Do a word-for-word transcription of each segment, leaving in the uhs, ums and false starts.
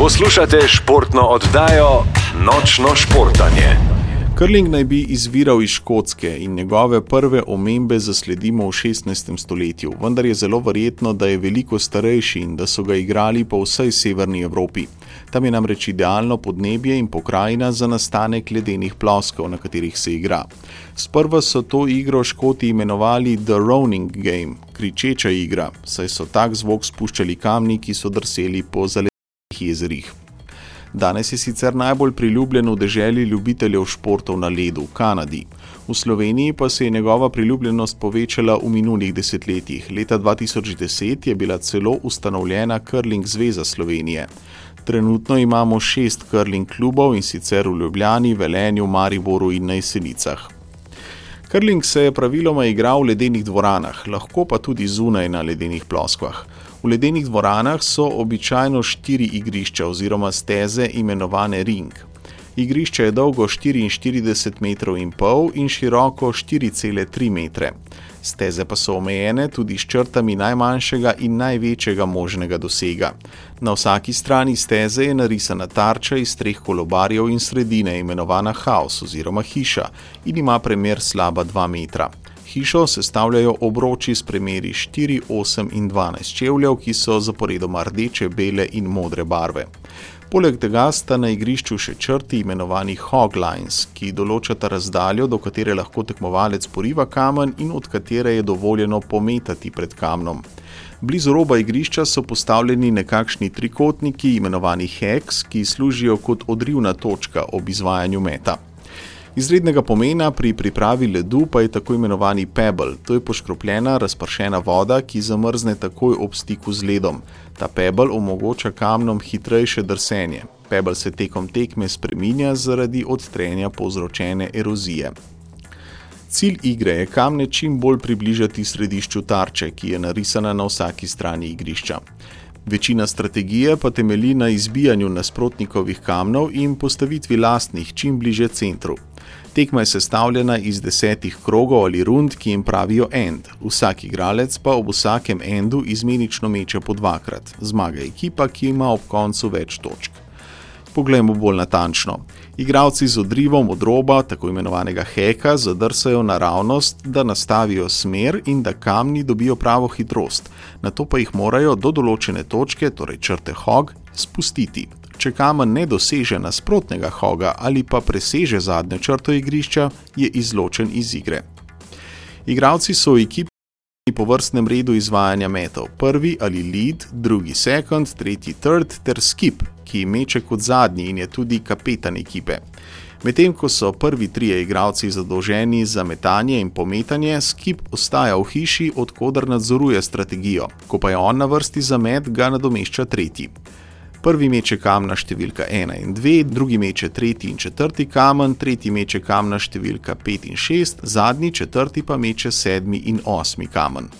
Poslušate športno oddajo Nočno športanje. Curling naj bi izviral iz Škotske in njegove prve omembe zasledimo v šestnajstem stoletju, vendar je zelo verjetno, da je veliko starejši in da so ga igrali po vsej severni Evropi. Tam je namreč idealno podnebje in pokrajina za nastanek ledenih ploskov, na katerih se igra. Sprva so to igro Škoti imenovali The Roaring Game, kričeča igra, saj so tak zvok spuščali kamni, ki so drseli po zaledenih jezerih. Danes je sicer najbolj priljubljen v deželi ljubiteljev športov na ledu, v Kanadi. V Sloveniji pa se je njegova priljubljenost povečala v minulih desetletjih. Leta dva tisoč deset je bila celo ustanovljena Curling zveza Slovenije. Trenutno imamo šest curling klubov, in sicer v Ljubljani, Velenju, Mariboru in na Jesenicah. Curling se je praviloma igral v ledenih dvoranah, lahko pa tudi zunaj na ledenih ploskvah. V ledenih dvoranah so običajno štiri igrišča oziroma steze imenovane ring. Igrišče je dolgo štiriinštirideset metrov in pol in široko štiri cele tri metre. Steze pa so omejene tudi s črtami najmanjšega in največjega možnega dosega. Na vsaki strani steze je narisana tarča iz treh kolobarjev in sredine imenovana house oziroma hiša in ima premer slaba dva metra. Hišo sestavljajo obroči s premeri štiri, osem in dvanajst čevljev, ki so zaporedoma rdeče, bele in modre barve. Poleg tega sta na igrišču še črti imenovani hog lines, ki določata razdaljo, do katere lahko tekmovalec poriva kamen in od katere je dovoljeno pometati pred kamnom. Blizu roba igrišča so postavljeni nekakšni trikotniki imenovani hex, ki služijo kot odrivna točka ob izvajanju meta. Izrednega pomena pri pripravi ledu pa je tako imenovani pebble, to je poškropljena, razpršena voda, ki zamrzne takoj ob stiku z ledom. Ta pebble omogoča kamnom hitrejše drsenje. Pebble se tekom tekme spreminja zaradi odtrenja povzročene erozije. Cilj igre je kamne čim bolj približati središču tarče, ki je narisana na vsaki strani igrišča. Večina strategije pa temelji na izbijanju nasprotnikovih kamnov in postavitvi lastnih čim bliže centru. Tekma je sestavljena iz desetih krogov ali rund, ki jim pravijo end. Vsak igralec pa ob vsakem endu izmenično meče po dvakrat. Zmaga ekipa, ki ima ob koncu več točk. Poglejmo bolj natančno. Igralci z odrivom od roba, tako imenovanega heka, zadrsajo naravnost, da nastavijo smer in da kamni dobijo pravo hitrost. Nato pa jih morajo do določene točke, torej črte hog, spustiti. Če kamen ne doseže nasprotnega hoga ali pa preseže zadnjo črto igrišča, je izločen iz igre. Igralci so v ekipi po vrstnem redu izvajanja metov. Prvi ali lead, drugi second, tretji third ter skip, ki meče kot zadnji in je tudi kapetan ekipe. Medtem ko so prvi trije igralci zadolženi za metanje in pometanje, skip ostaja v hiši, od koder nadzoruje strategijo. Ko pa je on na vrsti za met, ga nadomešča tretji. Prvi meče kamna številka ena in dve, drugi meče tretji in četrti kamen, tretji meče kamna številka pet in šest, zadnji četrti pa meče sedmi in osmi kamen.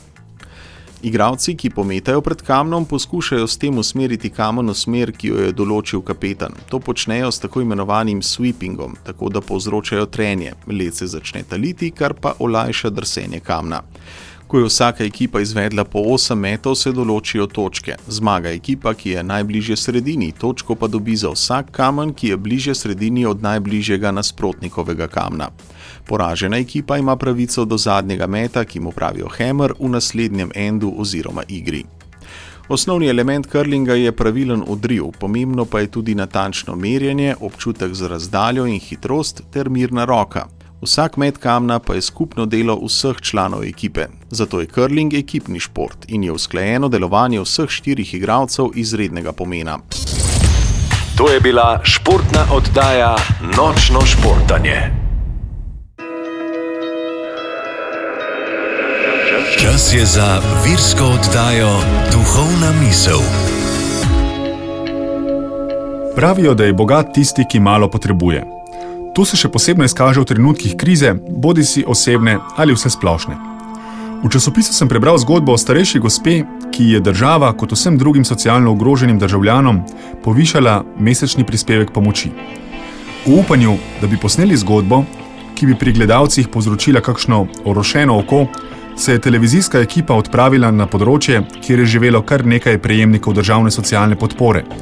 Igralci, ki pometajo pred kamnom, poskušajo s tem usmeriti kamen v smer, ki jo je določil kapetan. To počnejo s tako imenovanim sweepingom, tako da povzročajo trenje. Led se začne taliti, kar pa olajša drsenje kamna. Ko je vsaka ekipa izvedla po osem metov, se določijo točke. Zmaga ekipa, ki je najbližje sredini, točko pa dobi za vsak kamen, ki je bližje sredini od najbližjega nasprotnikovega kamna. Poražena ekipa ima pravico do zadnjega meta, ki mu pravijo hammer, v naslednjem endu oziroma igri. Osnovni element curlinga je pravilen odriv, pomembno pa je tudi natančno merjenje, občutek za razdaljo in hitrost ter mirna roka. Vsak met kamna pa je skupno delo vseh članov ekipe. Zato je curling ekipni šport in je usklajeno delovanje vseh štirih igralcev izrednega pomena. To je bila športna oddaja Nočno športanje. Čas je za virsko oddajo Duhovna misel. Pravijo, da je bogat tisti, ki malo potrebuje. To se še posebno izkaže v trenutkih krize, bodisi osebne ali vse splošne. V časopisu sem prebral zgodbo o starejši gospe, ki je država kot vsem drugim socialno ogroženim državljanom povišala mesečni prispevek pomoči. V upanju, da bi posneli zgodbo, ki bi pri gledalcih povzročila kakšno orošeno oko, se je televizijska ekipa odpravila na področje, kjer je živelo kar nekaj prejemnikov državne socialne podpore.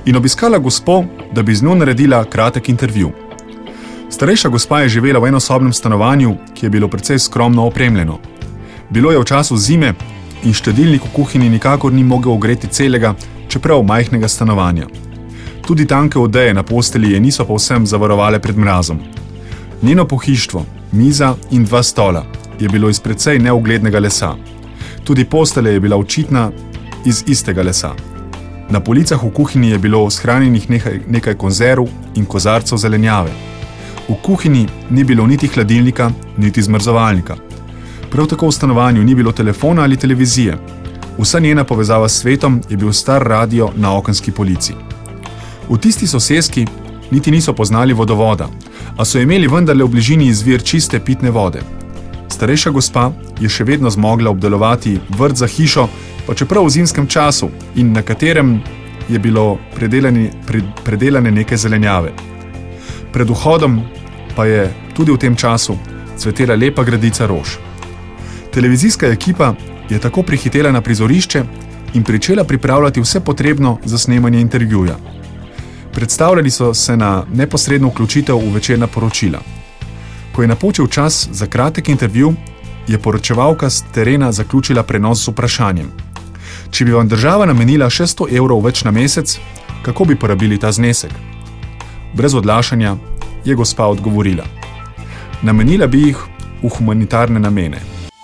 in obiskala gospo, da bi z njo naredila kratek intervju. Starejša gospa je živela v enosobnem stanovanju, ki je bilo precej skromno opremljeno. Bilo je v času zime in štedilnik v kuhinji nikakor ni mogel ogreti celega, čeprav majhnega stanovanja. Tudi tanke odeje na postelji je niso povsem zavarovale pred mrazom. Njeno pohištvo, miza in dva stola je bilo iz precej neuglednega lesa. Tudi postelja je bila očitna iz istega lesa. Na policah v kuhinji je bilo shranjenih nekaj, nekaj konzerv in kozarcev zelenjave. V kuhinji ni bilo niti hladilnika, niti zmrzovalnika. Prav tako v stanovanju ni bilo telefona ali televizije. Vsa njena povezava s svetom je bil star radio na okenski polici. V tisti soseski niti niso poznali vodovoda, a so imeli vendarle v bližini izvir čiste pitne vode. Starejša gospa je še vedno zmogla obdelovati vrt za hišo, pa čeprav v zimskem času in na katerem je bilo predelane, pred, predelane neke zelenjave. Pred vhodom pa je tudi v tem času cvetela lepa gredica rož. Televizijska ekipa je tako prihitela na prizorišče in pričela pripravljati vse potrebno za snemanje intervjuja. Predstavljali so se na neposredno vključitev v večerna poročila. Ko je napočil čas za kratek intervju, je poročevalka z terena zaključila prenos z vprašanjem. Če bi vam država namenila še sto evrov več na mesec, kako bi porabili ta znesek? Brez odlašanja je gospa odgovorila. Namenila bi jih v humanitarne namene.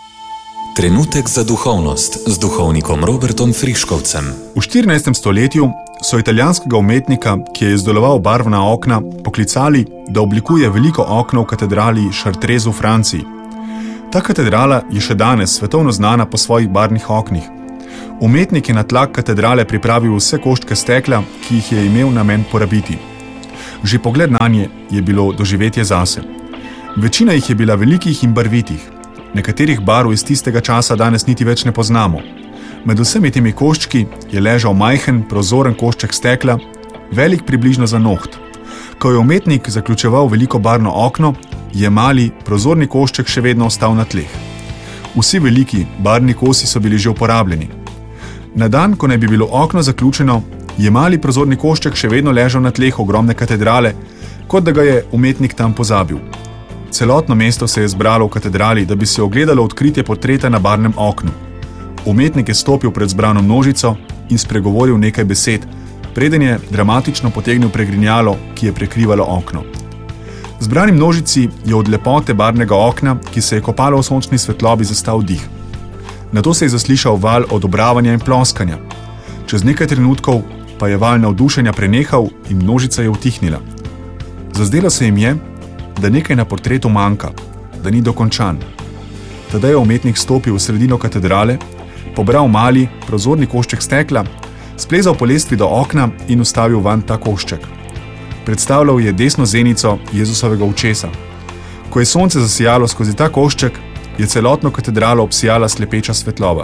Trenutek za duhovnost z duhovnikom Robertom Friškovcem. V štirinajstem stoletju so italijanskega umetnika, ki je izdeloval barvna okna, poklicali, da oblikuje veliko okno v katedrali Chartres v Franciji. Ta katedrala je še danes svetovno znana po svojih barvnih oknih. Umetnik je na tlak katedrale pripravil vse koščke stekla, ki jih je imel namen porabiti. Že pogled nanje je bilo doživetje zase. Večina jih je bila velikih in barvitih. Nekaterih barv iz tistega časa danes niti več ne poznamo. Med vsemi temi koščki je ležal majhen, prozoren košček stekla, velik približno za noht. Ko je umetnik zaključeval veliko barvno okno, je mali, prozorni košček še vedno ostal na tleh. Vsi veliki, barvni kosi so bili že uporabljeni. Na dan, ko naj bi bilo okno zaključeno, je mali prozorni košček še vedno ležal na tleh ogromne katedrale, kot da ga je umetnik tam pozabil. Celotno mesto se je zbralo v katedrali, da bi se ogledalo odkritje portreta na barvnem oknu. Umetnik je stopil pred zbrano množico in spregovoril nekaj besed, preden je dramatično potegnil pregrinjalo, ki je prekrivalo okno. Zbrani množici je od lepote barvnega okna, ki se je kopalo v sončni svetlobi, zastal dih. Nato se je zaslišal val odobravanja in ploskanja. Čez nekaj trenutkov pa je val navdušenja prenehal in množica je utihnila. Zazdelo se jim je, da nekaj na portretu manjka, da ni dokončan. Tedaj je umetnik stopil v sredino katedrale, pobral mali, prozorni košček stekla, splezal po lestvi do okna in ustavil vanj ta košček. Predstavljal je desno zenico Jezusovega očesa. Ko je sonce zasijalo skozi ta košček, je celotno katedralo obsijala slepeča svetloba.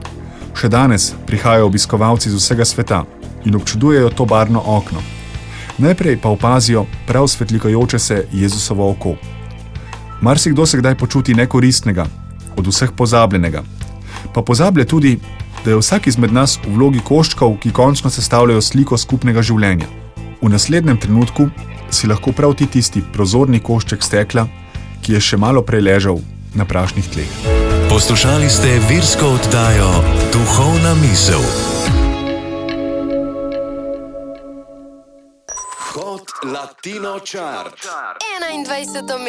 Še danes prihajajo obiskovalci z vsega sveta in občudujejo to barvno okno. Najprej pa opazijo prav svetlikajoče se Jezusovo oko. Marsikdo se kdaj počuti nekoristnega, od vseh pozabljenega. Pa pozablja tudi, da je vsak izmed nas v vlogi koščkov, ki končno sestavljajo sliko skupnega življenja. V naslednjem trenutku si lahko prav ti tisti prozorni košček stekla, ki je še malo prej ležal na prašnih tleh. Poslušali ste virsko oddajo Duhovna misel. Hot Latino Chart. enaindvajseto